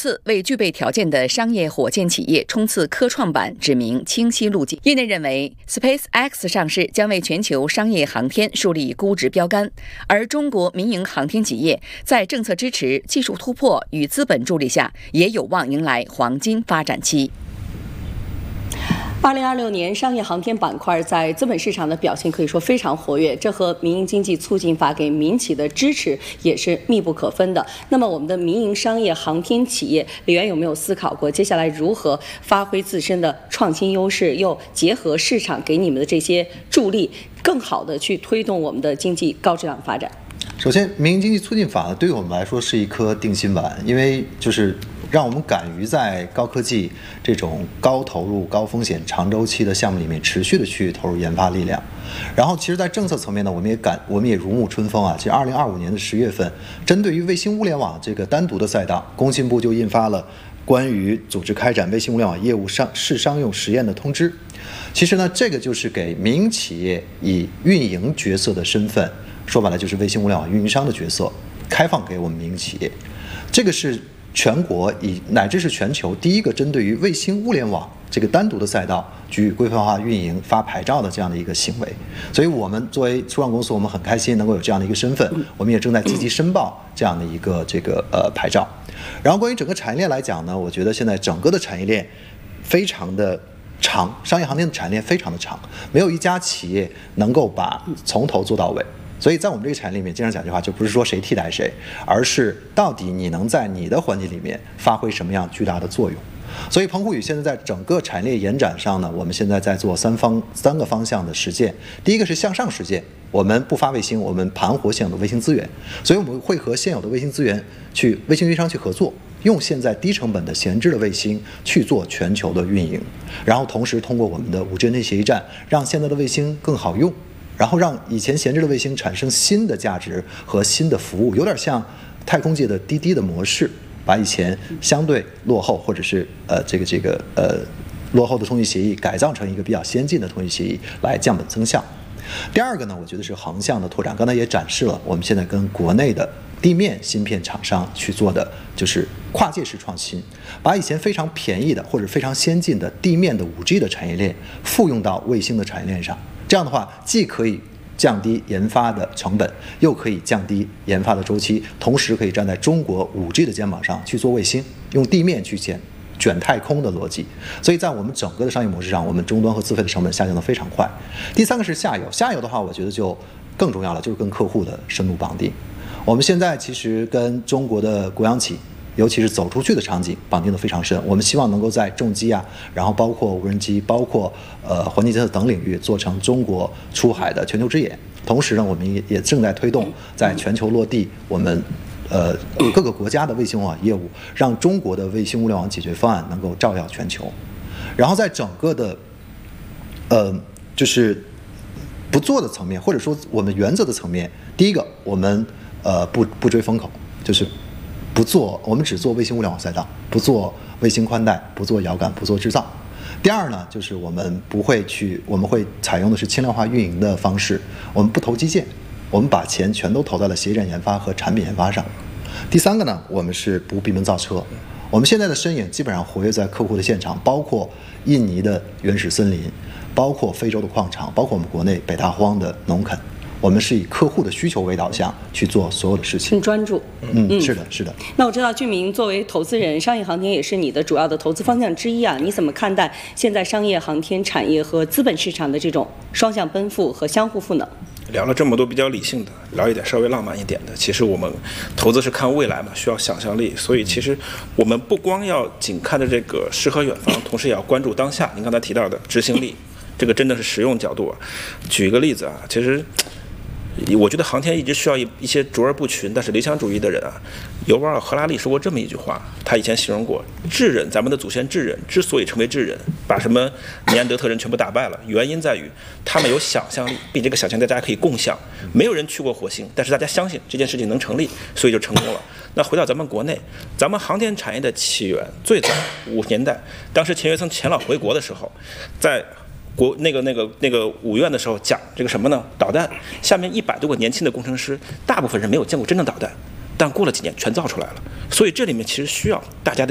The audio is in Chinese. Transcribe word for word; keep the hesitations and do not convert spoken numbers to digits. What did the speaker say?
次为具备条件的商业火箭企业冲刺科创板指明清晰路径。业内认为 ，SpaceX 上市将为全球商业航天树立估值标杆，而中国民营航天企业在政策支持、技术突破与资本助力下，也有望迎来黄金发展期。 二零二六年，商业航天板块在资本市场的表现可以说非常活跃，这和民营经济促进法给民企的支持也是密不可分的。那么，我们的民营商业航天企业，李源有没有思考过接下来如何发挥自身的创新优势，又结合市场给你们的这些助力，更好的去推动我们的经济高质量发展？ 首先，民营经济促进法呢，对于我们来说是一颗定心丸，因为就是让我们敢于在高科技这种高投入、高风险、长周期的项目里面持续的去投入研发力量。然后，其实，在政策层面呢，我们也感我们也如沐春风啊。其实，二零二五年的十月份，针对于卫星物联网这个单独的赛道，工信部就印发了关于组织开展卫星物联网业务商试商用实验的通知。其实呢，这个就是给民营企业以运营角色的身份。说白了就是卫星物联网运营商的角色开放给我们民营企业，这个是全国以乃至是全球第一个针对于卫星物联网这个单独的赛道予以规范化运营发牌照的这样的一个行为。所以我们作为初创公司，我们很开心能够有这样的一个身份，我们也正在积极申报这样的一个这个呃牌照。然后关于整个产业链来讲呢，我觉得现在整个的产业链非常的长，商业航天的产业链非常的长，没有一家企业能够把从头做到尾。所以在我们这个产业里面，经常讲一句话，就不是说谁替代谁，而是到底你能在你的环节里面发挥什么样巨大的作用。所以彭虎宇现在在整个产业链延展上呢，我们现在在做三方三个方向的实践。第一个是向上实践，我们不发卫星，我们盘活现有的卫星资源，所以我们会和现有的卫星资源去卫星运营商去合作，用现在低成本的闲置的卫星去做全球的运营，然后同时通过我们的五 G 内协议站，让现在的卫星更好用。然后让以前闲置的卫星产生新的价值和新的服务，有点像太空界的滴滴的模式，把以前相对落后或者是呃这个这个呃落后的通信协议改造成一个比较先进的通信协议，来降本增效。第二个呢，我觉得是横向的拓展，刚才也展示了我们现在跟国内的地面芯片厂商去做的就是跨界式创新，把以前非常便宜的或者非常先进的地面的 五 G 的产业链复用到卫星的产业链上。这样的话，既可以降低研发的成本，又可以降低研发的周期，同时可以站在中国 五 G 的肩膀上去做卫星，用地面去卷卷太空的逻辑。所以在我们整个的商业模式上，我们终端和资费的成本下降得非常快。第三个是下游，下游的话，我觉得就更重要了，就是跟客户的深度绑定。我们现在其实跟中国的国央企，尤其是走出去的场景绑定得非常深，我们希望能够在重机啊，然后包括无人机，包括呃环境监测等领域做成中国出海的全球之眼。同时呢，我们也也正在推动在全球落地我们呃各个国家的卫星网业务，让中国的卫星物联网解决方案能够照耀全球。然后在整个的呃就是不做的层面，或者说我们原则的层面，第一个我们呃不不追风口，就是不做，我们只做卫星物联网赛道，不做卫星宽带，不做遥感，不做制造。第二呢，就是我们不会去，我们会采用的是轻量化运营的方式，我们不投基建，我们把钱全都投在了协议站研发和产品研发上。第三个呢，我们是不闭门造车，我们现在的身影基本上活跃在客户的现场，包括印尼的原始森林，包括非洲的矿场，包括我们国内北大荒的农垦。我们是以客户的需求为导向去做所有的事情， 很专注。 嗯，嗯是的，是的。 那我知道俊明作为投资人，商业航天也是你的主要的投资方向之一啊。你怎么看待现在商业航天产业和资本市场的这种双向奔赴和相互赋能？ 聊了这么多比较理性的，聊一点稍微浪漫一点的。其实我们投资是看未来嘛，需要想象力，所以其实我们不光要仅看着这个诗和远方，同时也要关注当下。您刚才提到的执行力，这个真的是实用角度啊。举一个例子啊，其实。我觉得航天一直需要一一些卓而不群但是理想主义的人啊。尤瓦尔·赫拉利说过这么一句话，他以前形容过智人，咱们的祖先智人之所以成为智人，把什么尼安德特人全部打败了，原因在于他们有想象力，并这个想象力大家可以共享。没有人去过火星，但是大家相信这件事情能成立，所以就成功了。那回到咱们国内，咱们航天产业的起源最早五十年代，当时钱学森钱老回国的时候，在国那个那个那个五院的时候讲这个什么呢？导弹，下面一百多个年轻的工程师，大部分人没有见过真正导弹，但过了几年全造出来了。所以这里面其实需要大家的